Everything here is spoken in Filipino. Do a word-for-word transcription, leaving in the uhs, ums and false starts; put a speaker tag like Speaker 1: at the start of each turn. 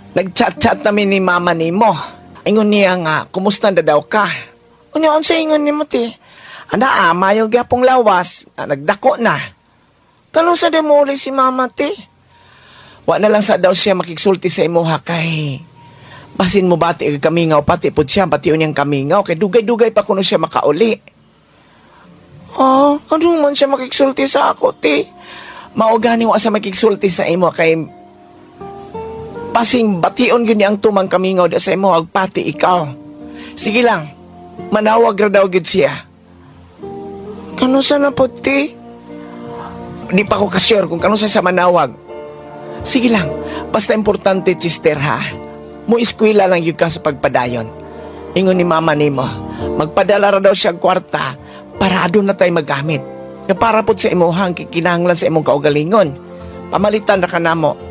Speaker 1: Nag-chat-chat namin ni mama ni mo. Ingon niya nga, kumusta na daw ka? Unya, ang sa ingon ni mo, ti. Ana, ama yung gyapong lawas, na nagdako na. Kalusa din mo ulit si mama, ti. Wa na lang sa daw siya makiksulti sa imo, ha, kay... Basin mo bati kay kamingaw, pati po siya, pati unyang kamingaw, kay dugay-dugay pa kuno siya makauli. Oh, ano man siya makiksulti sa ako, ti. Maugani wa sa makiksulti sa imo, kay... Pasing bation yun ang tumang kamingaw da sa imo, agpati ikaw. Sige lang, manawag ra daw gid siya. Kano sa na po, ti? Di pa ko kasure kung kano sa sa manawag. Sige lang, basta importante, sister, ha? Mo eskwela lang yun ka sa pagpadayon. Ingon ni mama ni mo, magpadala ra daw siya ang kwarta para adun na tayo magamit. Nga para po sa imuhang kikinahanglan sa imong kaugalingon. Pamalitan na ka na mo.